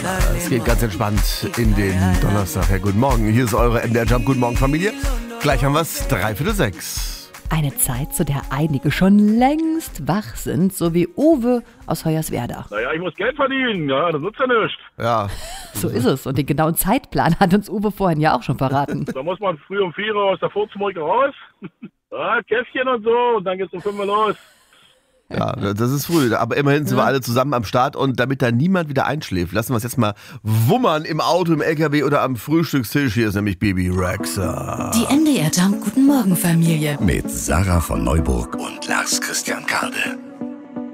Es geht ganz entspannt in den Donnerstag. Ja, guten Morgen, hier ist eure MDR Jump. Guten Morgen, Familie. Gleich haben wir es, 5:45. Eine Zeit, zu der einige schon längst wach sind, so wie Uwe aus Hoyerswerda. Naja, ich muss Geld verdienen, ja, das nutzt ja nichts. Ja, So ist es. Und den genauen Zeitplan hat uns Uwe vorhin ja auch schon verraten. Da muss man früh um 4 Uhr aus der Furzmolke raus. Ja, Käffchen und so, und dann geht's um 5 Uhr los. ja, das ist früh. Aber immerhin sind wir alle zusammen am Start. Und damit da niemand wieder einschläft, lassen wir es jetzt mal wummern im Auto, im LKW oder am Frühstückstisch. Hier ist nämlich Baby Rexha. Die MDR Jump Guten Morgen Familie. Mit Sarah von Neuburg und Lars Christian Kade.